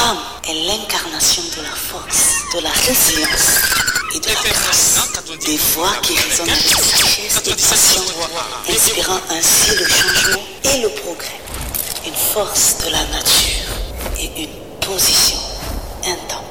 femme est l'incarnation de la force, de la résilience et de la grâce. Des voix qui résonnent avec sagesse et passion, inspirant ainsi le changement et le progrès. Une force de la nature et une position intense.